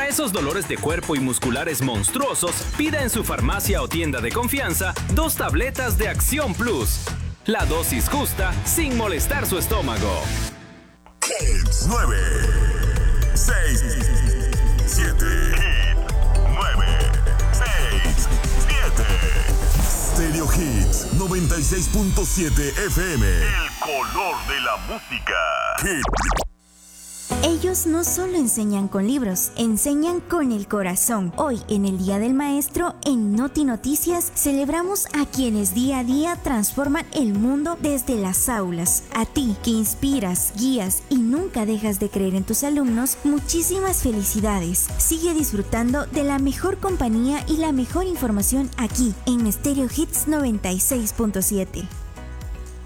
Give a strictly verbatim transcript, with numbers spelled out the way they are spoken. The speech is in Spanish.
Para esos dolores de cuerpo y musculares monstruosos, pida en su farmacia o tienda de confianza dos tabletas de Acción Plus. La dosis justa sin molestar su estómago. Hits nueve, seis, siete. nueve, seis, siete. Stereo Hits noventa y seis punto siete F M. El color de la música. Hits. Ellos no solo enseñan con libros, enseñan con el corazón. Hoy, en el Día del Maestro, en Noti Noticias, celebramos a quienes día a día transforman el mundo desde las aulas. A ti, que inspiras, guías y nunca dejas de creer en tus alumnos, muchísimas felicidades. Sigue disfrutando de la mejor compañía y la mejor información aquí, en Stereo Hits noventa y seis punto siete.